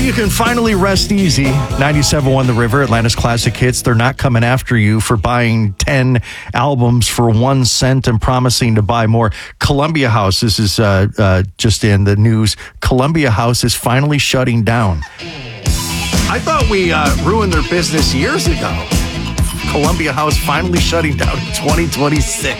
you can finally rest easy. 97.1 The River, Atlanta's classic hits. They're not coming after you for buying 10 albums for 1 cent and promising to buy more. Columbia House, this is just in the news. Columbia House is finally shutting down. I thought we ruined their business years ago. Columbia House finally shutting down in 2026.